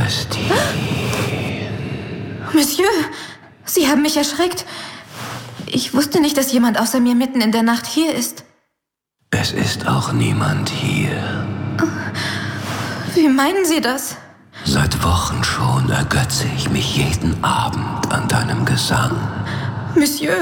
Christine. Monsieur, Sie haben mich erschreckt. Ich wusste nicht, dass jemand außer mir mitten in der Nacht hier ist. Es ist auch niemand hier. Wie meinen Sie das? Seit Wochen schon ergötze ich mich jeden Abend an deinem Gesang. Monsieur,